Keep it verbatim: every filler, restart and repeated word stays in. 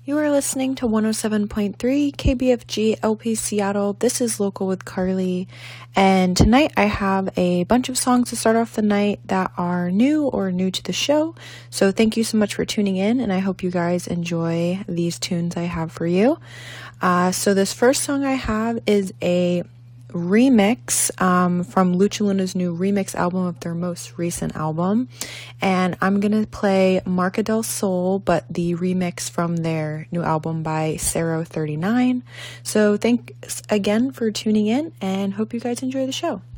You are listening to one oh seven point three K B F G L P Seattle. This is Local with Carly, and tonight I have a bunch of songs to start off the night that are new or new to the show. So thank you so much for tuning in, and I hope you guys enjoy these tunes I have for you. Uh, so this first song I have is a remix um, from Lucha Luna's new remix album of their most recent album, and I'm gonna play Marca del Sol, but the remix from their new album by Sero thirty-nine. So thanks again for tuning in, and hope you guys enjoy the show.